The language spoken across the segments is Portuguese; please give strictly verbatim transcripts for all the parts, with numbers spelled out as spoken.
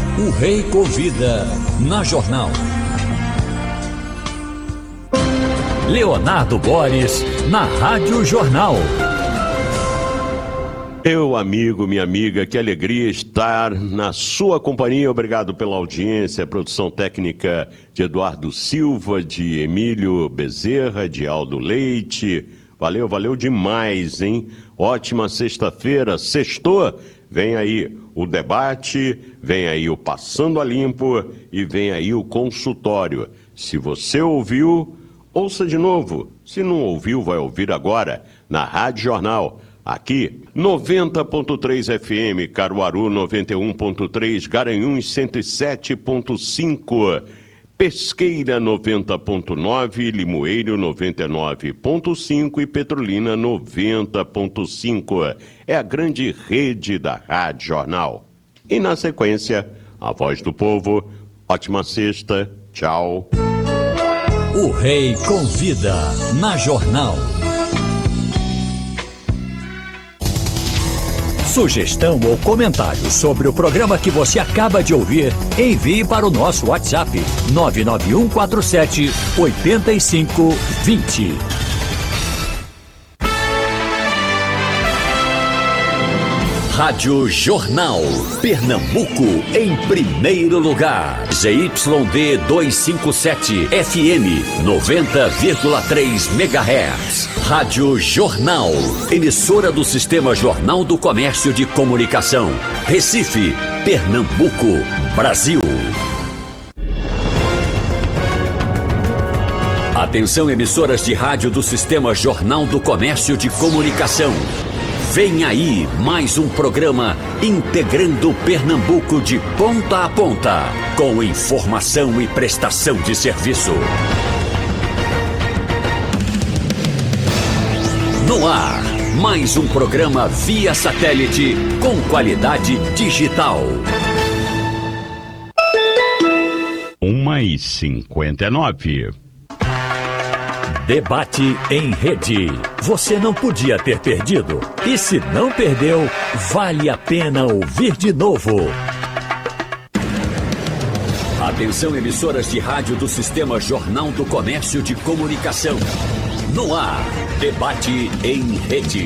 O Rei Convida, na Jornal. Leonardo Boris, na Rádio Jornal. Meu amigo, minha amiga, que alegria estar na sua companhia. Obrigado pela audiência, produção técnica de Eduardo Silva, de Emílio Bezerra, de Aldo Leite. Valeu, valeu demais, hein? Ótima sexta-feira, sextou. Vem aí o debate, vem aí o Passando a Limpo e vem aí o consultório. Se você ouviu, ouça de novo. Se não ouviu, vai ouvir agora na Rádio Jornal. Aqui, noventa ponto três F M, Caruaru noventa e um ponto três, Garanhuns cento e sete ponto cinco, Pesqueira noventa ponto nove, Limoeiro noventa e nove ponto cinco e Petrolina noventa ponto cinco. É a grande rede da Rádio Jornal. E na sequência, a Voz do Povo. Ótima sexta, tchau. O Rei Convida, na Jornal. Sugestão ou comentário sobre o programa que você acaba de ouvir, envie para o nosso WhatsApp nove nove um quatro sete oito cinco dois zero. Rádio Jornal, Pernambuco em primeiro lugar. Z Y D duzentos e cinquenta e sete, F M noventa vírgula três megahertz. Rádio Jornal, emissora do Sistema Jornal do Comércio de Comunicação. Recife, Pernambuco, Brasil. Atenção, emissoras de rádio do Sistema Jornal do Comércio de Comunicação. Vem aí mais um programa integrando Pernambuco de ponta a ponta, com informação e prestação de serviço. No ar, mais um programa via satélite com qualidade digital. uma e cinquenta e nove. Debate em rede. Você não podia ter perdido. E se não perdeu, vale a pena ouvir de novo. Atenção, emissoras de rádio do Sistema Jornal do Comércio de Comunicação. No ar, debate em rede.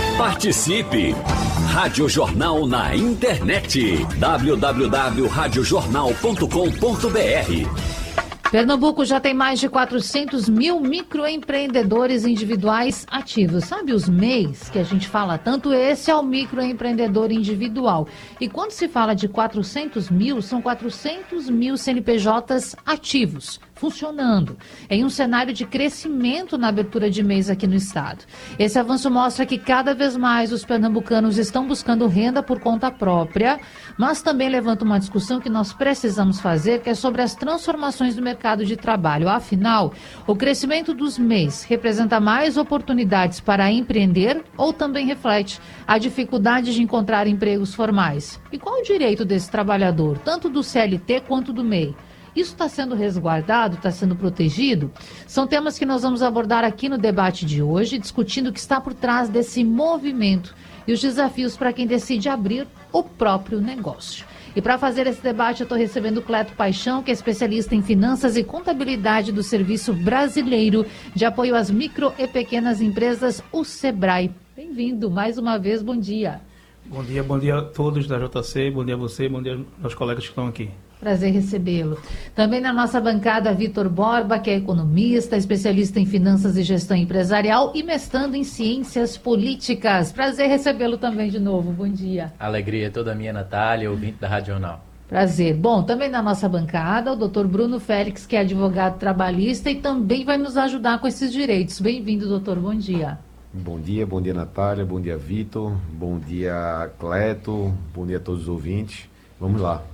Participe! Rádio Jornal na internet. w w w ponto rádio jornal ponto com ponto b r. Pernambuco já tem mais de quatrocentos mil microempreendedores individuais ativos. Sabe os M E Is que a gente fala tanto? Esse é o microempreendedor individual. E quando se fala de quatrocentos mil, são quatrocentos mil C N P Js ativos, funcionando, em um cenário de crescimento na abertura de M E Is aqui no estado. Esse avanço mostra que cada vez mais os pernambucanos estão buscando renda por conta própria, mas também levanta uma discussão que nós precisamos fazer, que é sobre as transformações do mercado de trabalho. Afinal, o crescimento dos M E Is representa mais oportunidades para empreender ou também reflete a dificuldade de encontrar empregos formais? E qual o direito desse trabalhador, tanto do C L T quanto do M E I? Isso está sendo resguardado, está sendo protegido? São temas que nós vamos abordar aqui no debate de hoje, discutindo o que está por trás desse movimento e os desafios para quem decide abrir o próprio negócio. E para fazer esse debate, eu estou recebendo o Cleto Paixão, que é especialista em finanças e contabilidade do Serviço Brasileiro de Apoio às Micro e Pequenas Empresas, o SEBRAE. Bem-vindo mais uma vez, bom dia. Bom dia, bom dia a todos da J C, bom dia a você, bom dia aos colegas que estão aqui. Prazer recebê-lo. Também na nossa bancada, Vitor Borba, que é economista, especialista em finanças e gestão empresarial e mestrando em ciências políticas. Prazer recebê-lo também de novo. Bom dia. Alegria toda minha, Natália, ouvinte da Rádio Jornal. Prazer. Bom, também na nossa bancada, o doutor Bruno Félix, que é advogado trabalhista e também vai nos ajudar com esses direitos. Bem-vindo, doutor. Bom dia. Bom dia, bom dia, Natália, bom dia, Vitor, bom dia, Cleto, bom dia a todos os ouvintes. Vamos lá.